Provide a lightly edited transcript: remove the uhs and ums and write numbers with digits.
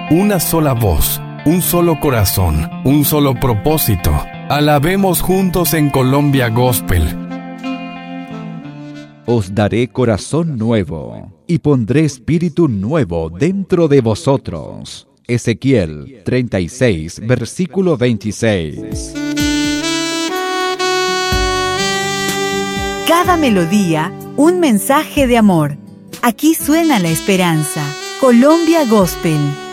una sola voz, un solo corazón, un solo propósito. Alabemos juntos en Colombia Gospel. Os daré corazón nuevo, y pondré espíritu nuevo dentro de vosotros. Ezequiel 36, versículo 26. Cada melodía, un mensaje de amor. Aquí suena la esperanza. Colombia Gospel.